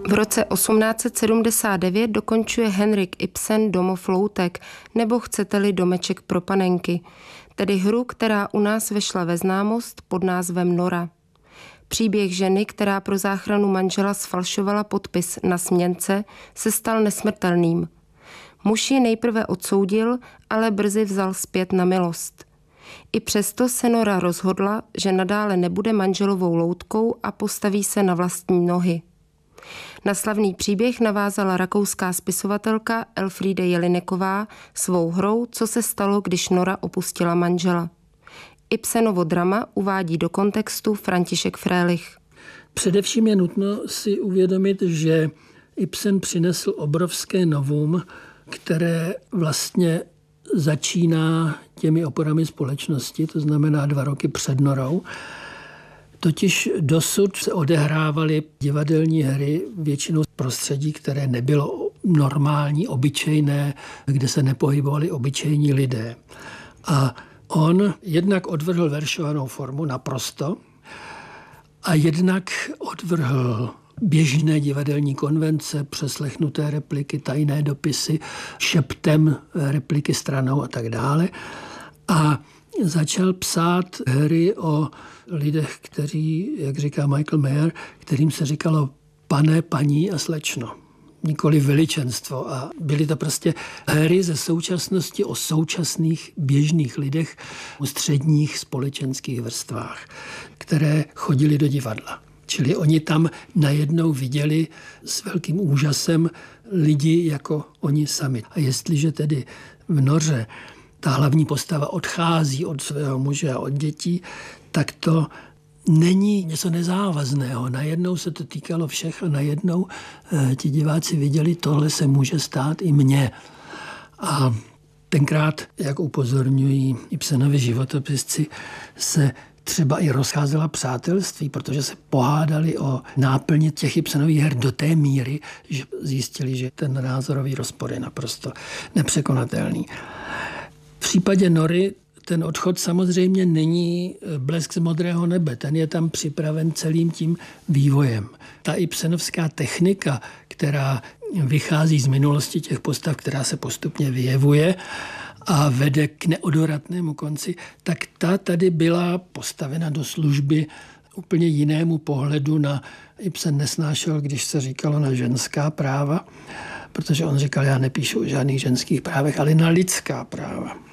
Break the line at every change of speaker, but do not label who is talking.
V roce 1879 dokončuje Henrik Ibsen Domov loutek, nebo chcete-li Domeček pro panenky, tedy hru, která u nás vešla ve známost pod názvem Nora. Příběh ženy, která pro záchranu manžela sfalšovala podpis na směnce, se stal nesmrtelným. Muž ji nejprve odsoudil, ale brzy vzal zpět na milost. I přesto se Nora rozhodla, že nadále nebude manželovou loutkou a postaví se na vlastní nohy. Na slavný příběh navázala rakouská spisovatelka Elfriede Jelineková svou hrou Co se stalo, když Nora opustila manžela. Ibsenovo drama uvádí do kontextu František Frélich.
Především je nutno si uvědomit, že Ibsen přinesl obrovské novum, které vlastně začíná těmi oporami společnosti, to znamená 2 roky před Norou. Totiž dosud se odehrávaly divadelní hry většinou v prostředí, které nebylo normální, obyčejné, kde se nepohybovali obyčejní lidé. A on jednak odvrhl veršovanou formu naprosto a jednak odvrhl běžné divadelní konvence, přeslechnuté repliky, tajné dopisy, šeptem repliky stranou a tak dále. A začal psát hry o lidech, kteří, jak říká Michael Mayer, kterým se říkalo pane, paní a slečno. Nikoli veličenstvo. A byly to prostě hry ze současnosti o současných běžných lidech o středních společenských vrstvách, které chodili do divadla. Čili oni tam najednou viděli s velkým úžasem lidi jako oni sami. A jestliže tedy v Noře ta hlavní postava odchází od svého muže a od dětí, tak to není něco nezávazného. Najednou se to týkalo všech a najednou ti diváci viděli, tohle se může stát i mně. A tenkrát, jak upozorňují Ibsenovi životopisci, se třeba i rozcházela přátelství, protože se pohádali o náplni těch Ibsenových her do té míry, že zjistili, že ten názorový rozpor je naprosto nepřekonatelný. V případě Nory ten odchod samozřejmě není blesk z modrého nebe. Ten je tam připraven celým tím vývojem. Ta ibsenovská technika, která vychází z minulosti těch postav, která se postupně vyjevuje a vede k neodoratnému konci, tak ta tady byla postavena do služby úplně jinému pohledu na Ibsen nesnášel, když se říkalo na ženská práva, protože on říkal, já nepíšu o žádných ženských právech, ale na lidská práva.